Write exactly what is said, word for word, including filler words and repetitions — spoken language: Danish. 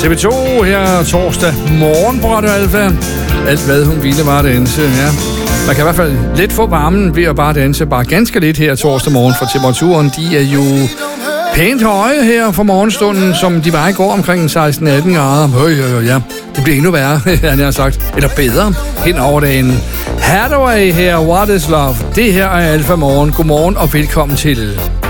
T V to her torsdag morgen på Radio Alfa. Alt hvad hun ville var at danse, ja. Man kan i hvert fald lidt få varmen ved at bare danse, bare ganske lidt her torsdag morgen, for temperaturen, de er jo pænt høje her for morgenstunden, som de var i går omkring seksten atten grader. Høj, høj, ja. Det bliver endnu værre, han har sagt. Eller bedre hen over dagen. Hathaway her, What is Love? Det her er Alfa Morgen. Godmorgen og velkommen til.